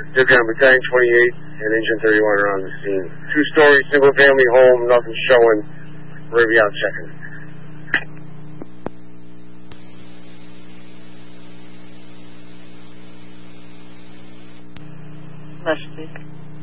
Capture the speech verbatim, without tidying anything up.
Division Battalion twenty-eight and Engine thirty-one are on the scene. Two-story, single-family home, nothing showing. We'll be out checking. Message.